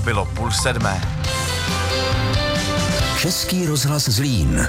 bylo 6:30. Český rozhlas Zlín.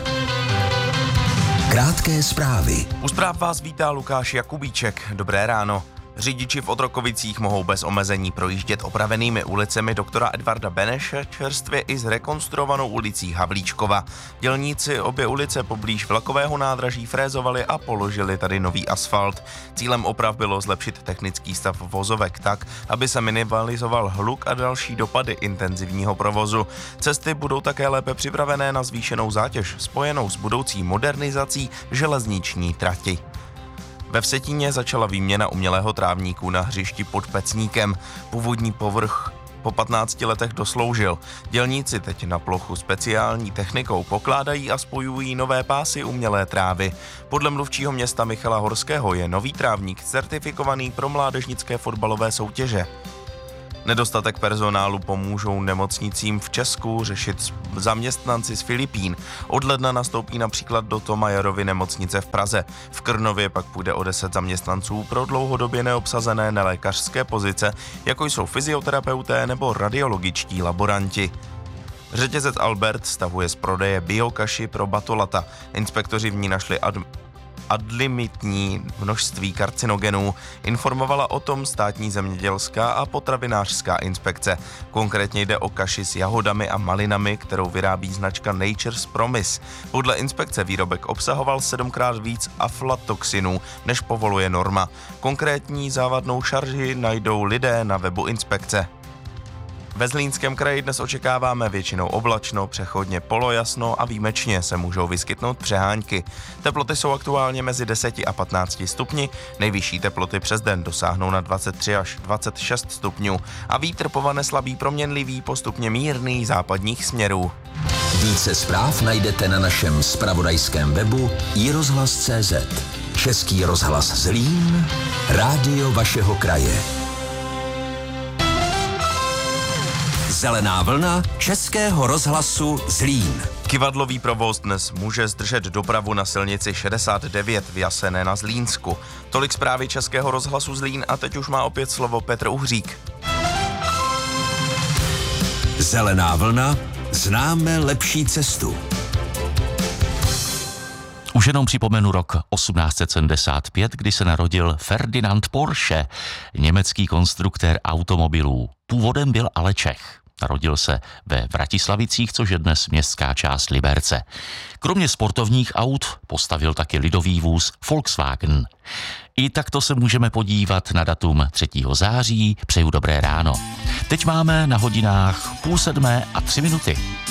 Krátké zprávy. U zpráv vás vítá Lukáš Jakubíček. Dobré ráno. Řidiči v Otrokovicích mohou bez omezení projíždět opravenými ulicemi doktora Edvarda Beneše, čerstvě i zrekonstruovanou ulicí Havlíčkova. Dělníci obě ulice poblíž vlakového nádraží frézovali a položili tady nový asfalt. Cílem oprav bylo zlepšit technický stav vozovek tak, aby se minimalizoval hluk a další dopady intenzivního provozu. Cesty budou také lépe připravené na zvýšenou zátěž spojenou s budoucí modernizací železniční trati. Ve Vsetíně začala výměna umělého trávníku na hřišti pod Pecníkem. Původní povrch po 15 letech dosloužil. Dělníci teď na plochu speciální technikou pokládají a spojují nové pásy umělé trávy. Podle mluvčího města Michala Horského je nový trávník certifikovaný pro mládežnické fotbalové soutěže. Nedostatek personálu pomůžou nemocnicím v Česku řešit zaměstnanci z Filipín. Od ledna nastoupí například do Thomayerovy nemocnice v Praze. V Krnově pak půjde o 10 zaměstnanců pro dlouhodobě neobsazené nelékařské pozice, jako jsou fyzioterapeuté nebo radiologičtí laboranti. Řetězec Albert stahuje z prodeje biokaši pro batolata. Inspektoři v ní našli adlimitní množství karcinogenů, informovala o tom státní zemědělská a potravinářská inspekce. Konkrétně jde o kaši s jahodami a malinami, kterou vyrábí značka Nature's Promise. Podle inspekce výrobek obsahoval 7krát víc aflatoxinů, než povoluje norma. Konkrétní závadnou šarži najdou lidé na webu inspekce. Ve Zlínském kraji dnes očekáváme většinou oblačno, přechodně polojasno a výjimečně se můžou vyskytnout přehánky. Teploty jsou aktuálně mezi 10 a 15 stupni, nejvyšší teploty přes den dosáhnou na 23 až 26 stupňů a vítr povane slabý proměnlivý, postupně mírný západních směrů. Více zpráv najdete na našem zpravodajském webu iRozhlas.cz. Český rozhlas Zlín, rádio vašeho kraje. Zelená vlna Českého rozhlasu Zlín. Kyvadlový provoz dnes může zdržet dopravu na silnici 69 v Jasené na Zlínsku. Tolik zprávy Českého rozhlasu Zlín a teď už má opět slovo Petr Uhřík. Zelená vlna, známe lepší cestu. Už jenom připomenu rok 1875, kdy se narodil Ferdinand Porsche, německý konstruktér automobilů. Původem byl ale Čech. Narodil se ve Vratislavicích, což je dnes městská část Liberce. Kromě sportovních aut postavil taky lidový vůz Volkswagen. I takto se můžeme podívat na datum 3. září. Přeju dobré ráno. Teď máme na hodinách 6:30 a 3 minuty.